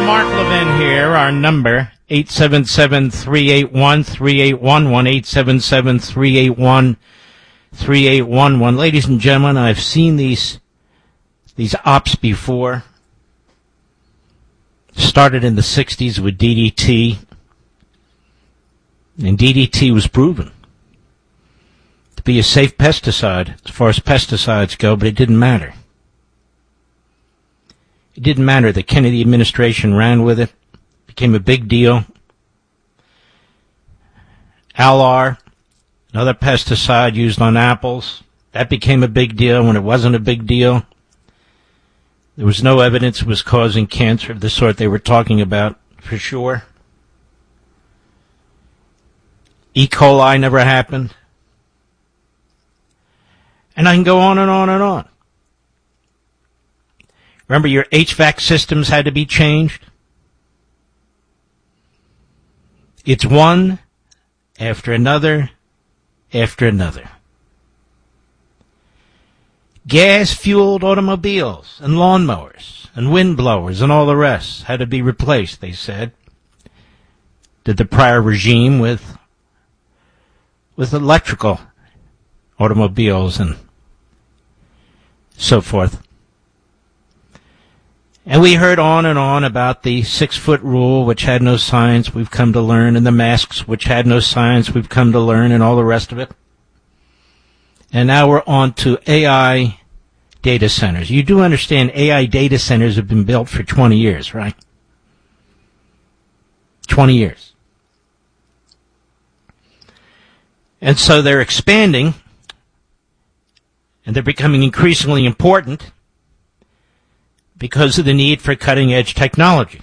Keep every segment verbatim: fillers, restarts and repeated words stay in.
Mark Levin here. Our number, eight seven seven, three eight one, three eight one one, eight seven seven, three eight one, three eight one one. Ladies and gentlemen, I've seen these, these ops before. Started in the sixties with D D T. And D D T was proven to be a safe pesticide as far as pesticides go, but it didn't matter. It didn't matter. The Kennedy administration ran with it. Became a big deal. Alar, another pesticide used on apples. That became a big deal when it wasn't a big deal. There was no evidence it was causing cancer of the sort they were talking about, for sure. E. coli never happened. And I can go on and on and on. Remember, your H V A C systems had to be changed? It's one after another after another. Gas-fueled automobiles and lawnmowers and windblowers and all the rest had to be replaced, they said. Did the prior regime with, with electrical automobiles and so forth. And we heard on and on about the six-foot rule, which had no science, we've come to learn, and the masks, which had no science, we've come to learn, and all the rest of it. And now we're on to A I data centers. You do understand A I data centers have been built for twenty years, right? twenty years. And so they're expanding, and they're becoming increasingly important because of the need for cutting-edge technology.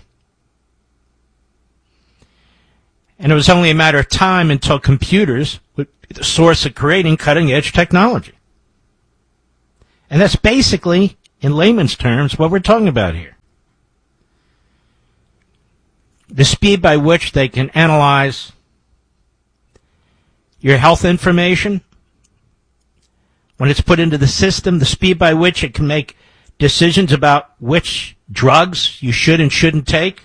And it was only a matter of time until computers would be the source of creating cutting-edge technology. And that's basically, in layman's terms, what we're talking about here. The speed by which they can analyze your health information, when it's put into the system, the speed by which it can make decisions about which drugs you should and shouldn't take.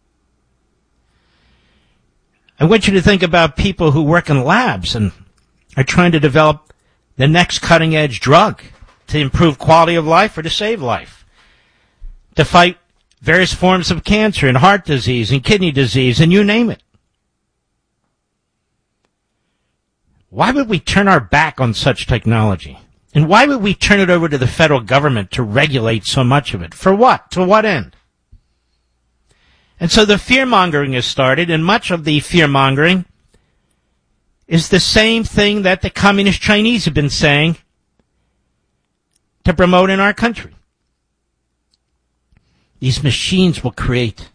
I want you to think about people who work in labs and are trying to develop the next cutting-edge drug to improve quality of life or to save life, to fight various forms of cancer and heart disease and kidney disease and you name it. Why would we turn our back on such technology? And why would we turn it over to the federal government to regulate so much of it? For what? To what end? And so the fear-mongering has started, and much of the fear-mongering is the same thing that the communist Chinese have been saying to promote in our country. These machines will create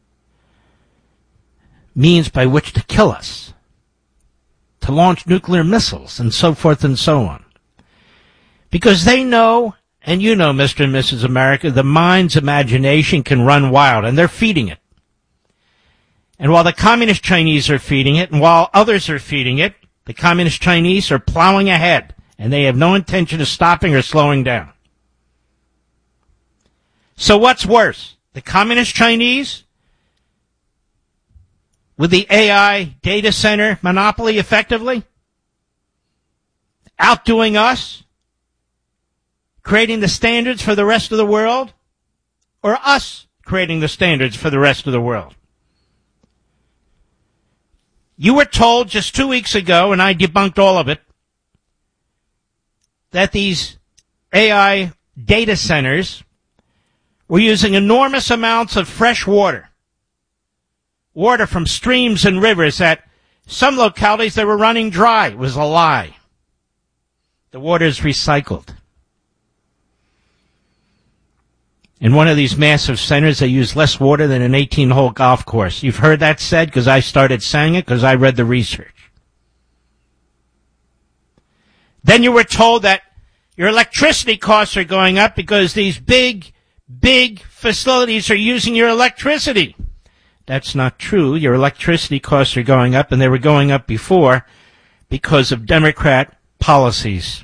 means by which to kill us, to launch nuclear missiles, and so forth and so on. Because they know, and you know, Mister and Missus America, the mind's imagination can run wild, and they're feeding it. And while the communist Chinese are feeding it, and while others are feeding it, the communist Chinese are plowing ahead, and they have no intention of stopping or slowing down. So what's worse? The communist Chinese with the A I data center monopoly effectively outdoing us, creating the standards for the rest of the world, or us creating the standards for the rest of the world? You were told just two weeks ago, and I debunked all of it, that these A I data centers were using enormous amounts of fresh water, water from streams and rivers that some localities they were running dry. It was a lie. The water is recycled. In one of these massive centers, they use less water than an eighteen-hole golf course. You've heard that said because I started saying it because I read the research. Then you were told that your electricity costs are going up because these big, big facilities are using your electricity. That's not true. Your electricity costs are going up, and they were going up before because of Democrat policies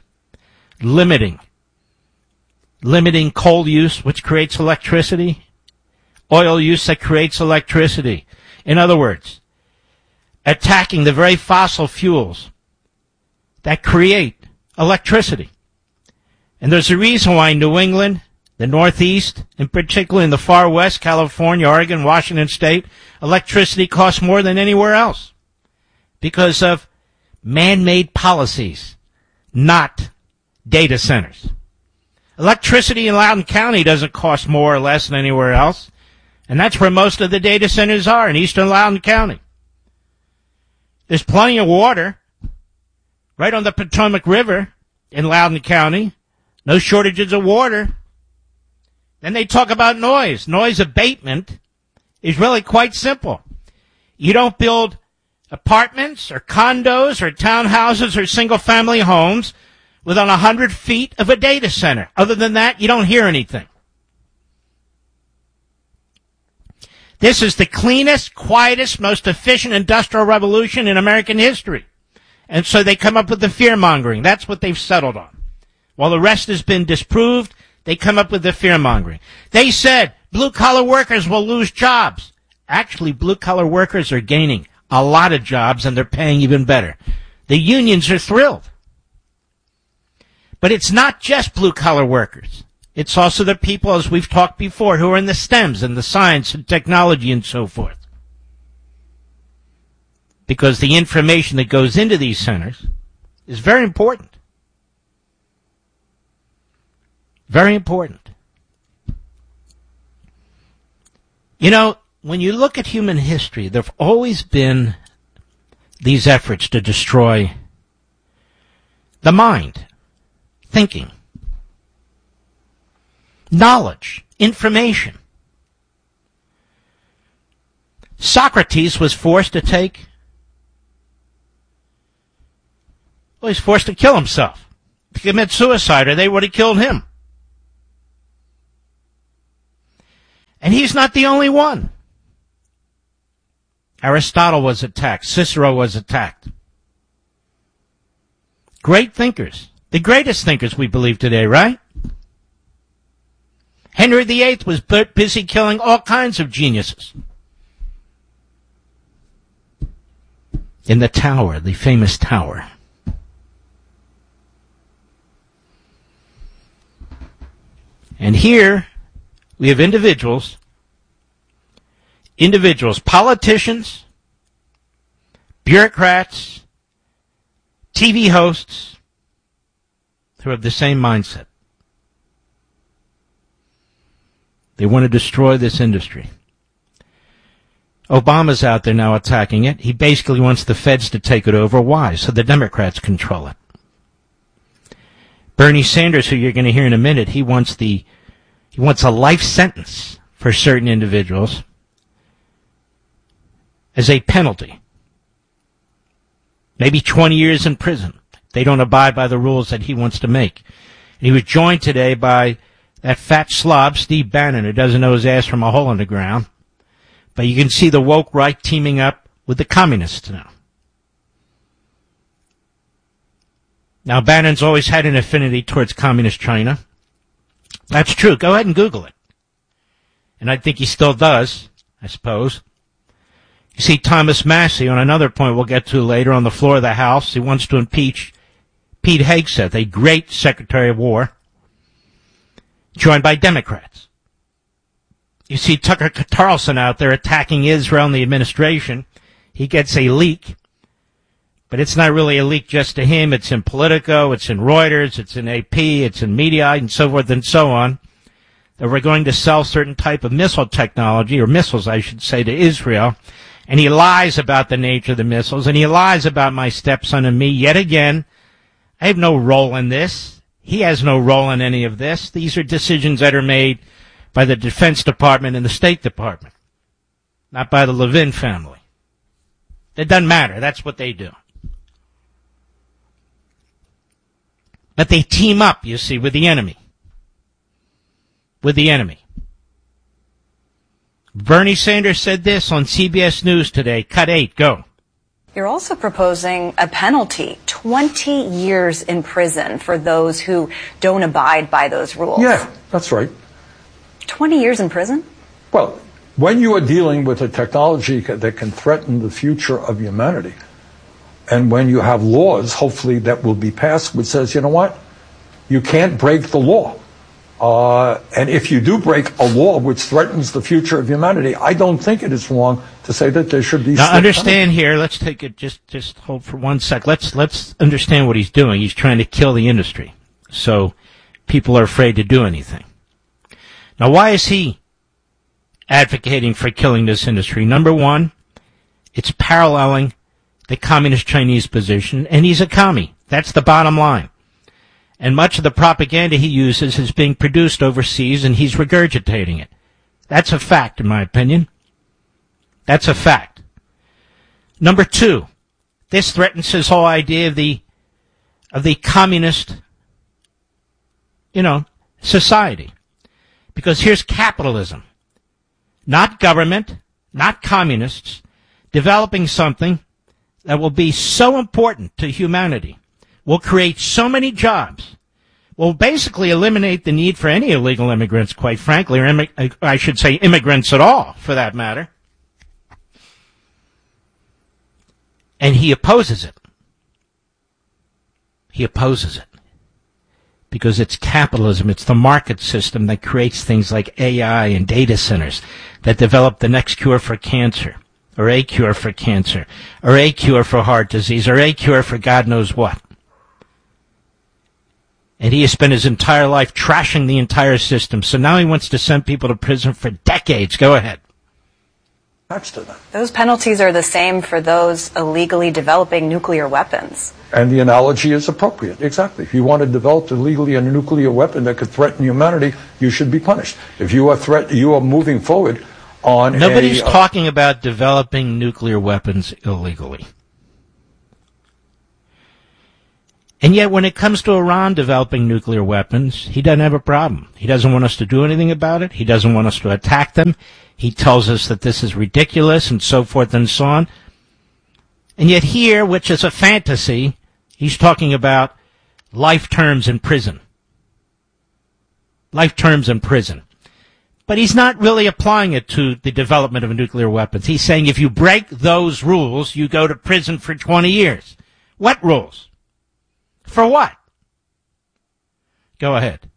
limiting limiting coal use, which creates electricity, oil use that creates electricity. In other words, attacking the very fossil fuels that create electricity. And there's a reason why New England, the Northeast, in particular in the far west, California, Oregon, Washington State, electricity costs more than anywhere else because of man-made policies, not data centers. Electricity in Loudoun County doesn't cost more or less than anywhere else, and that's where most of the data centers are, in eastern Loudoun County. There's plenty of water right on the Potomac River in Loudoun County. No shortages of water. Then they talk about noise. Noise abatement is really quite simple. You don't build apartments or condos or townhouses or single-family homes within one hundred feet of a data center. Other than that, you don't hear anything. This is the cleanest, quietest, most efficient industrial revolution in American history. And so they come up with the fear-mongering. That's what they've settled on. While the rest has been disproved, they come up with the fear-mongering. They said blue-collar workers will lose jobs. Actually, blue-collar workers are gaining a lot of jobs, and they're paying even better. The unions are thrilled. But it's not just blue-collar workers. It's also the people, as we've talked before, who are in the STEMs and the science and technology and so forth. Because the information that goes into these centers is very important. Very important. You know, when you look at human history, there have always been these efforts to destroy the mind, thinking, knowledge, information. Socrates was forced to take, well, he's forced to kill himself, to commit suicide, or they would have killed him. And he's not the only one. Aristotle was attacked. Cicero was attacked. Great thinkers. The greatest thinkers, we believe today, right? Henry the Eighth was busy killing all kinds of geniuses. In the tower, the famous tower. And here we have individuals, individuals, politicians, bureaucrats, T V hosts, who have the same mindset. They want to destroy this industry. Obama's out there now attacking it. He basically wants the feds to take it over. Why? So the Democrats control it. Bernie Sanders, who you're going to hear in a minute, he wants the he wants a life sentence for certain individuals as a penalty. Maybe twenty years in prison. They don't abide by the rules that he wants to make. And he was joined today by that fat slob, Steve Bannon, who doesn't know his ass from a hole in the ground. But you can see the woke right teaming up with the communists now. Now, Bannon's always had an affinity towards communist China. That's true. Go ahead and Google it. And I think he still does, I suppose. You see Thomas Massie, on another point we'll get to later, on the floor of the House. He wants to impeach Pete Hegseth, a great Secretary of War, joined by Democrats. You see Tucker Carlson out there attacking Israel and the administration. He gets a leak, but it's not really a leak just to him. It's in Politico, it's in Reuters, it's in A P, it's in Mediaite, and so forth and so on, that we're going to sell certain type of missile technology, or missiles, I should say, to Israel. And he lies about the nature of the missiles, and he lies about my stepson and me yet again. I have no role in this. He has no role in any of this. These are decisions that are made by the Defense Department and the State Department, not by the Levin family. It doesn't matter. That's what they do. But they team up, you see, with the enemy. With the enemy. Bernie Sanders said this on C B S News today. Cut eight, go. You're also proposing a penalty, twenty years in prison for those who don't abide by those rules. Yeah, that's right. twenty years in prison? Well, when you are dealing with a technology that can threaten the future of humanity, and when you have laws, hopefully, that will be passed, which says, you know what, you can't break the law. Uh, and if you do break a law which threatens the future of humanity, I don't think it is wrong to say that there should be. Now, understand here. Let's take it. Just, just hold for one sec. Let's let's understand what he's doing. He's trying to kill the industry, so people are afraid to do anything. Now, why is he advocating for killing this industry? Number one, it's paralleling the communist Chinese position, and he's a commie. That's the bottom line. And much of the propaganda he uses is being produced overseas, and he's regurgitating it. That's a fact, in my opinion. That's a fact. Number two, this threatens his whole idea of the of the communist, you know, society. Because here's capitalism. Not government, not communists, developing something that will be so important to humanity, will create so many jobs, will basically eliminate the need for any illegal immigrants, quite frankly, or immi- I should say immigrants at all, for that matter. And he opposes it. He opposes it. Because it's capitalism, it's the market system that creates things like A I and data centers that develop the next cure for cancer, or a cure for cancer, or a cure for heart disease, or a cure for God knows what. And he has spent his entire life trashing the entire system, so now he wants to send people to prison for decades. Go ahead. Those penalties are the same for those illegally developing nuclear weapons. And the analogy is appropriate, exactly. If you want to develop illegally a nuclear weapon that could threaten humanity, you should be punished. If you are threat, you are moving forward on Nobody's a, uh, talking about developing nuclear weapons illegally. And yet when it comes to Iran developing nuclear weapons, he doesn't have a problem. He doesn't want us to do anything about it. He doesn't want us to attack them. He tells us that this is ridiculous and so forth and so on. And yet here, which is a fantasy, he's talking about life terms in prison. Life terms in prison. But he's not really applying it to the development of nuclear weapons. He's saying if you break those rules, you go to prison for twenty years. What rules? For what? Go ahead.